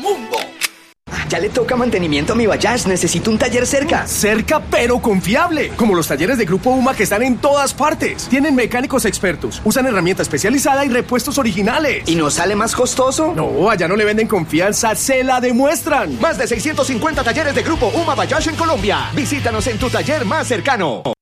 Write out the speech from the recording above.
mundo. Ya le toca mantenimiento a mi Bayash. Necesito un taller cerca. Cerca, pero confiable. Como los talleres de Grupo UMA que están en todas partes. Tienen mecánicos expertos, usan herramienta especializada y repuestos originales. ¿Y no sale más costoso? No, allá no le venden confianza, se la demuestran. Más de 650 talleres de Grupo UMA Bayash en Colombia. Visítanos en tu taller más cercano.